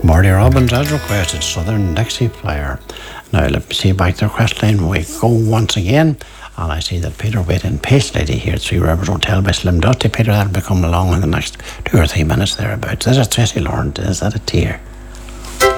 Marty Robbins as requested, Southern Dixie Flyer. Now let me see back to the request line. We go once again, and I see that Peter waiting patiently here at Three Rivers Hotel by Slim Dusty. Peter, that'll be coming along in the next 2 or 3 minutes thereabouts. Is it Tracy Lawrence? Is that a tear?